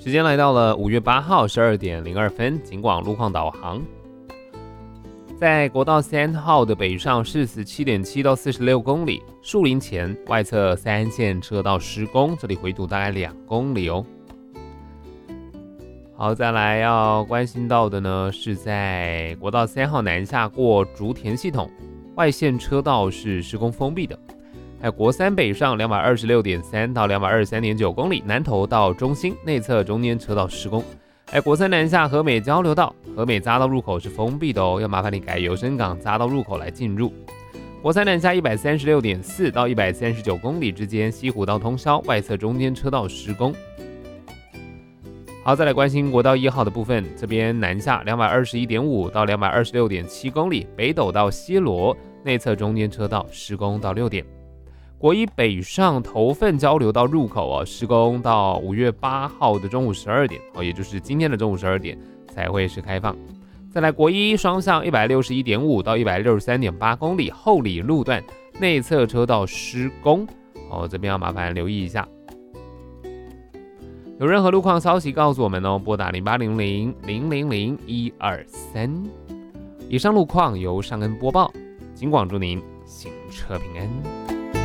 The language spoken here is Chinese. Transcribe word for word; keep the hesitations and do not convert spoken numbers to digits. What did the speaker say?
时间来到了五月八号十二点零二分，警广路况导航。在国道三号的北上是四十七点七到四十六公里，树林前外侧三线车道施工，这里回堵大概两公里哦。好，再来要关心到的呢，是在国道三号南下过竹田系统，外线车道是施工封闭的。还有国三北上两百二十六点三到两百二十三点九公里，南投到中心内侧中间车道施工。还有国三南下和美交流道，和美匝道入口是封闭的哦，要麻烦你改由伸港匝道入口来进入。国三南下一百三十六点四到一百三十九公里之间，西湖道通霄外侧中间车道施工。好，再来关心国道一号的部分，这边南下两百二十一点五到两百二十六点七公里，北斗到西螺内侧中间车道施工到六点。国一北上头份交流道入口、哦、施工到五月八号的中午十二点、哦、也就是今天的中午十二点才会是开放。再来国一双向一百六十一点五到一百六十三点八公里后里路段内侧车道施工、哦、这边要麻烦留意一下。有任何路况消息告诉我们哦，拨打零八零零零零零一二三。以上路况由尚恩播报，警广祝您行车平安。